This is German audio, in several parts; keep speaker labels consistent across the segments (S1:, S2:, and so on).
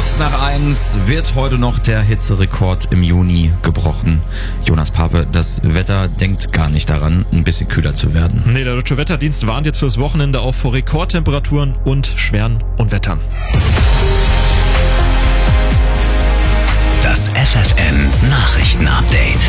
S1: Kurz nach 1 wird heute noch der Hitzerekord im Juni gebrochen. Jonas Pape, das Wetter denkt gar nicht daran, ein bisschen kühler zu werden.
S2: Nee, der Deutsche Wetterdienst warnt jetzt fürs Wochenende auch vor Rekordtemperaturen und schweren Unwettern.
S3: Das FFN-Nachrichten-Update.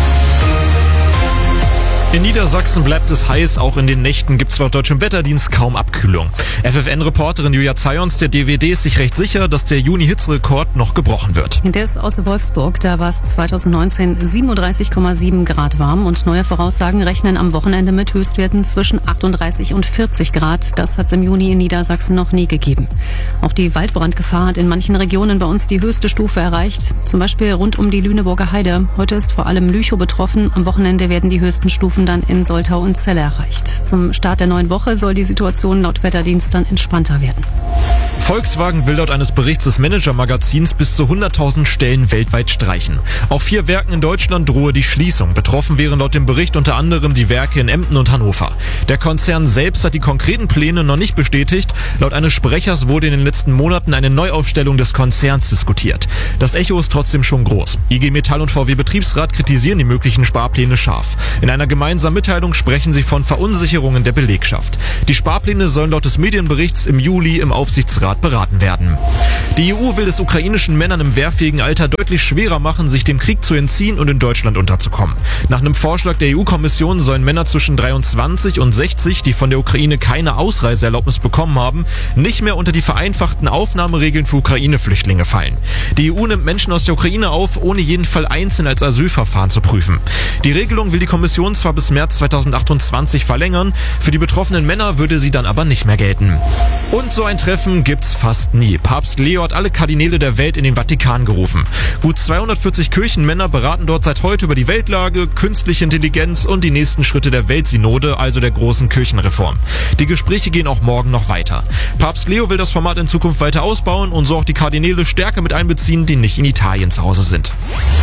S2: In Niedersachsen bleibt es heiß, auch in den Nächten gibt's laut Deutschem Wetterdienst kaum Abkühlung. FFN-Reporterin Julia Zajons der DWD ist sich recht sicher, dass der Juni-Hitzerekord noch gebrochen wird.
S4: Der ist aus Wolfsburg, da war es 2019 37,7 Grad warm und neue Voraussagen rechnen am Wochenende mit Höchstwerten zwischen 38 und 40 Grad. Das hat's im Juni in Niedersachsen noch nie gegeben. Auch die Waldbrandgefahr hat in manchen Regionen bei uns die höchste Stufe erreicht, zum Beispiel rund um die Lüneburger Heide. Heute ist vor allem Lüchow betroffen, am Wochenende werden die höchsten Stufen dann in Soltau und Celle erreicht. Zum Start der neuen Woche soll die Situation laut Wetterdienst dann entspannter werden.
S2: Volkswagen will laut eines Berichts des Manager-Magazins bis zu 100.000 Stellen weltweit streichen. Auch 4 Werken in Deutschland drohe die Schließung. Betroffen wären laut dem Bericht unter anderem die Werke in Emden und Hannover. Der Konzern selbst hat die konkreten Pläne noch nicht bestätigt. Laut eines Sprechers wurde in den letzten Monaten eine Neuaufstellung des Konzerns diskutiert. Das Echo ist trotzdem schon groß. IG Metall und VW Betriebsrat kritisieren die möglichen Sparpläne scharf. In einer gemeinsamen Mitteilung sprechen sie von Verunsicherungen der Belegschaft. Die Sparpläne sollen laut des Medienberichts im Juli im Aufsichtsrat beraten werden. Die EU will es ukrainischen Männern im wehrfähigen Alter deutlich schwerer machen, sich dem Krieg zu entziehen und in Deutschland unterzukommen. Nach einem Vorschlag der EU-Kommission sollen Männer zwischen 23 und 60, die von der Ukraine keine Ausreiseerlaubnis bekommen haben, nicht mehr unter die vereinfachten Aufnahmeregeln für Ukraine-Flüchtlinge fallen. Die EU nimmt Menschen aus der Ukraine auf, ohne jeden Fall einzeln als Asylverfahren zu prüfen. Die Regelung will die Kommission zwar bis März 2028 verlängern, für die betroffenen Männer würde sie dann aber nicht mehr gelten. Und so ein Treffen gibt's fast nie. Papst Leo hat alle Kardinäle der Welt in den Vatikan gerufen. Gut 240 Kirchenmänner beraten dort seit heute über die Weltlage, künstliche Intelligenz und die nächsten Schritte der Weltsynode, also der großen Kirchenreform. Die Gespräche gehen auch morgen noch weiter. Papst Leo will das Format in Zukunft weiter ausbauen und so auch die Kardinäle stärker mit einbeziehen, die nicht in Italien zu Hause sind.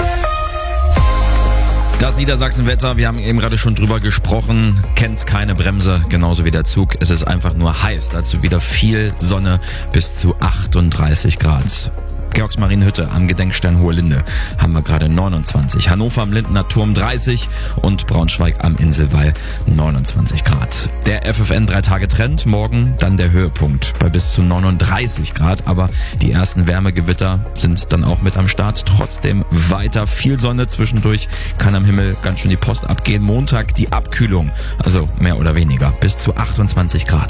S1: Das Niedersachsenwetter, wir haben eben gerade schon drüber gesprochen, kennt keine Bremse, genauso wie der Zug. Es ist einfach nur heiß, dazu wieder viel Sonne bis zu 38 Grad. Georgsmarienhütte am Gedenkstein Hohe Linde haben wir gerade 29. Hannover am Lindener Turm 30 und Braunschweig am Inselwall 29 Grad. Der FFN 3-Tage-Trend, morgen dann der Höhepunkt bei bis zu 39 Grad. Aber die ersten Wärmegewitter sind dann auch mit am Start. Trotzdem weiter viel Sonne zwischendurch, kann am Himmel ganz schön die Post abgehen. Montag die Abkühlung, also mehr oder weniger, bis zu 28 Grad.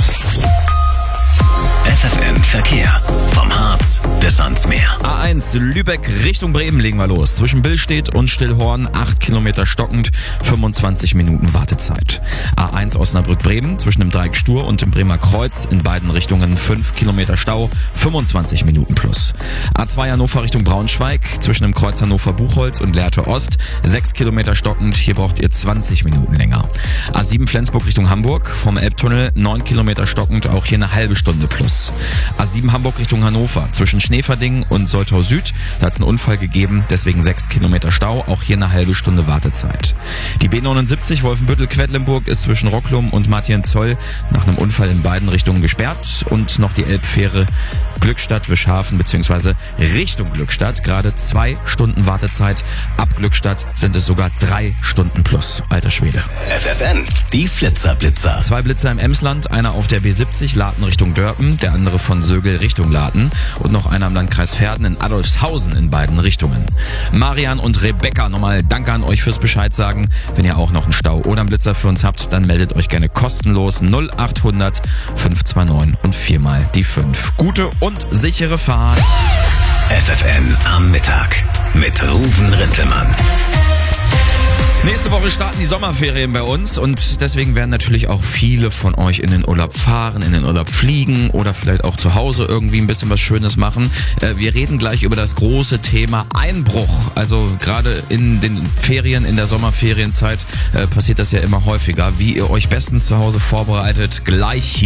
S3: FFN Verkehr. Vom Harz bis ans Meer.
S1: A1 Lübeck Richtung Bremen legen wir los. Zwischen Billstedt und Stillhorn 8 Kilometer stockend, 25 Minuten Wartezeit. A1 Osnabrück-Bremen zwischen dem Dreieck Stur und dem Bremer Kreuz in beiden Richtungen 5 Kilometer Stau, 25 Minuten plus. A2 Hannover Richtung Braunschweig zwischen dem Kreuz Hannover-Buchholz und Lehrte Ost 6 Kilometer stockend, hier braucht ihr 20 Minuten länger. A7 Flensburg Richtung Hamburg vom Elbtunnel 9 Kilometer stockend, auch hier eine halbe Stunde plus. A7 Hamburg Richtung Hannover zwischen Schneverding und Soltau Süd. Da hat es einen Unfall gegeben, deswegen 6 Kilometer Stau, auch hier eine halbe Stunde Wartezeit. Die B79 Wolfenbüttel-Quedlinburg ist zwischen Rocklum und Martienzoll nach einem Unfall in beiden Richtungen gesperrt und noch die Elbfähre Glückstadt-Wischhafen bzw. Richtung Glückstadt. Gerade 2 Stunden Wartezeit. Ab Glückstadt sind es sogar 3 Stunden plus. Alter Schwede.
S3: FFN, die Flitzer-Blitzer.
S1: 2 Blitzer im Emsland, einer auf der B70 Laten Richtung Dörpen, der andere von Sögel Richtung Laten und noch einer im Landkreis Verden in Adolfshausen in beiden Richtungen. Marian und Rebecca, nochmal danke an euch fürs Bescheid sagen. Wenn ihr auch noch einen Stau oder einen Blitzer für uns habt, dann meldet euch gerne kostenlos 0800 529 und 4 mal die 5. Gute und sichere Fahrt.
S3: FFN am Mittag mit Ruven Rintelmann.
S1: Nächste Woche starten die Sommerferien bei uns und deswegen werden natürlich auch viele von euch in den Urlaub fahren, in den Urlaub fliegen oder vielleicht auch zu Hause irgendwie ein bisschen was Schönes machen. Wir reden gleich über das große Thema Einbruch. Also gerade in den Ferien, in der Sommerferienzeit passiert das ja immer häufiger. Wie ihr euch bestens zu Hause vorbereitet, gleich hier.